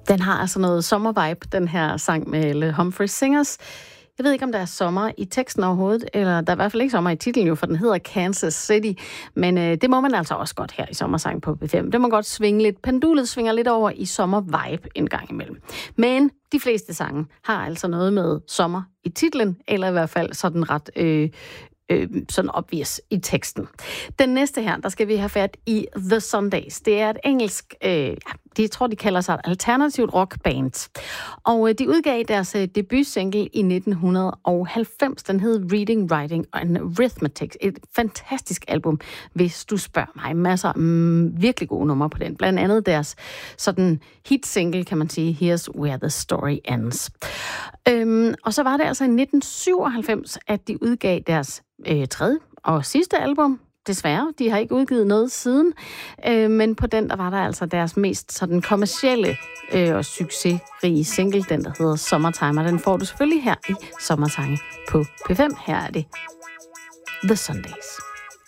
Den har altså noget sommervibe, den her sang med Le Humphreys Singers. Jeg ved ikke, om der er sommer i teksten overhovedet, eller der er i hvert fald ikke sommer i titlen jo, for den hedder Kansas City. Men det må man altså også godt her i Sommersang på P5. Det må godt svinge lidt. Pendulet svinger lidt over i sommervibe en gang imellem. Men de fleste sange har altså noget med sommer i titlen, eller i hvert fald sådan ret sådan obvious i teksten. Den næste her, der skal vi have fat i The Sundays. Det er et engelsk, jeg tror, de kalder sig et alternativt rockband. Og de udgav deres debutsingle i 1990. Den hed Reading, Writing and Arithmetic. Et fantastisk album, hvis du spørger mig. Masser af virkelig gode numre på den. Blandt andet deres sådan hit-single, kan man sige, Here's Where the Story Ends. Og så var det altså i 1997, at de udgav deres tredje og sidste album. Desværre, de har ikke udgivet noget siden, men på den, der var der altså deres mest sådan kommercielle og succesrige single, den der hedder Summertime, og den får du selvfølgelig her i Sommersange på P5. Her er det The Sundays.